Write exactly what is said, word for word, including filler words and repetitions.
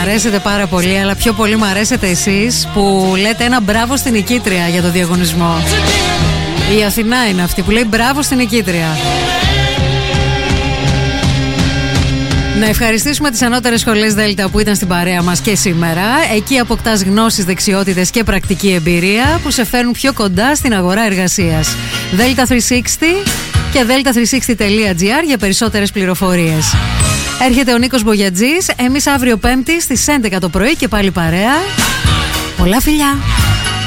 αρέσετε πάρα πολύ, αλλά πιο πολύ μ' αρέσετε εσείς που λέτε ένα μπράβο στην νικήτρια για το διαγωνισμό. Η Αθηνά είναι αυτή που λέει μπράβο στην νικήτρια. Να ευχαριστήσουμε τις ανώτερες σχολές Δέλτα που ήταν στην παρέα μας και σήμερα. Εκεί αποκτάς γνώσεις, δεξιότητες και πρακτική εμπειρία που σε φέρνουν πιο κοντά στην αγορά εργασίας. Δέλτα τριακόσια εξήντα και δέλτα τριακόσια εξήντα τελεία τζι άρ για περισσότερες πληροφορίες. Έρχεται ο Νίκος Μπογιατζής. Εμείς αύριο Πέμπτη στις έντεκα το πρωί και πάλι παρέα. Πολλά φιλιά!